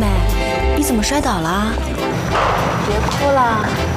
妹，你怎么摔倒了？ 别哭了。